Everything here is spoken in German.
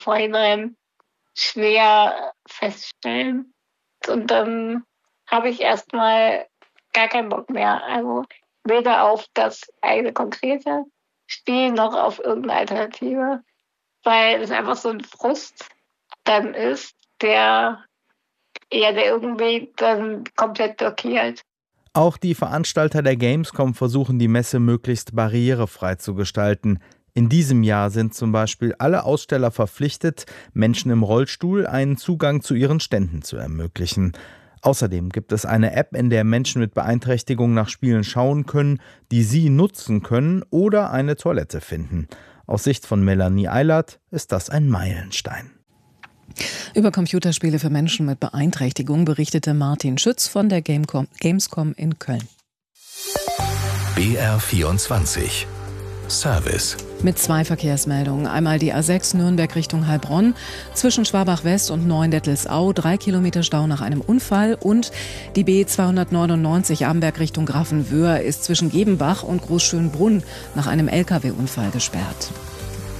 vorhinein schwer feststellen. Und dann habe ich erstmal gar keinen Bock mehr. Also weder auf das eigene konkrete Spiel noch auf irgendeine Alternative. Weil es einfach so ein Frust dann ist, der irgendwie dann komplett blockiert. Auch die Veranstalter der Gamescom versuchen, die Messe möglichst barrierefrei zu gestalten. In diesem Jahr sind zum Beispiel alle Aussteller verpflichtet, Menschen im Rollstuhl einen Zugang zu ihren Ständen zu ermöglichen. Außerdem gibt es eine App, in der Menschen mit Beeinträchtigung nach Spielen schauen können, die sie nutzen können oder eine Toilette finden. Aus Sicht von Melanie Eilert ist das ein Meilenstein. Über Computerspiele für Menschen mit Beeinträchtigung berichtete Martin Schütz von der Gamescom in Köln. BR24 Service. Mit 2 Verkehrsmeldungen. Einmal die A6 Nürnberg Richtung Heilbronn. Zwischen Schwabach-West und Neuendettelsau 3 Kilometer Stau nach einem Unfall. Und die B299 Amberg Richtung Grafenwöhr ist zwischen Gebenbach und Großschönbrunn nach einem Lkw-Unfall gesperrt.